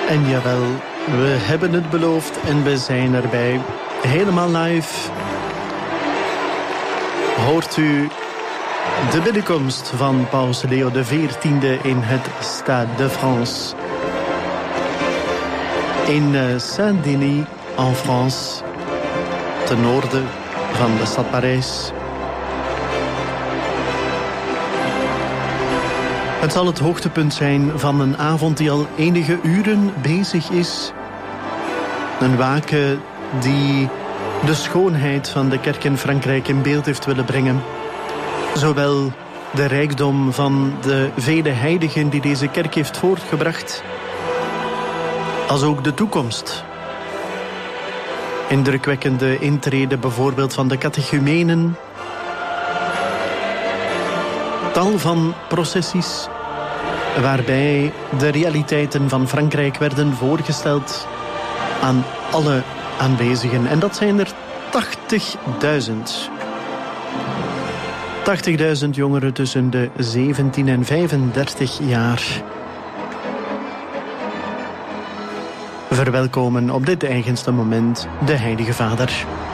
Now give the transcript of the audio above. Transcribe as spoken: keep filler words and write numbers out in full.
En jawel, we hebben het beloofd en we zijn erbij. Helemaal live hoort u de binnenkomst van Paus Leo de veertiende in het Stade de France. In Saint-Denis, en France, ten noorden van de stad Parijs. Het zal het hoogtepunt zijn van een avond die al enige uren bezig is. Een waken die de schoonheid van de kerk in Frankrijk in beeld heeft willen brengen. Zowel de rijkdom van de vele heiligen die deze kerk heeft voortgebracht, als ook de toekomst. Indrukwekkende intrede bijvoorbeeld van de catechumenen. Tal van processies waarbij de realiteiten van Frankrijk werden voorgesteld aan alle aanwezigen. En dat zijn er tachtigduizend. tachtigduizend jongeren tussen de zeventien en vijfendertig jaar. Verwelkomen op dit eigenste moment de Heilige Vader.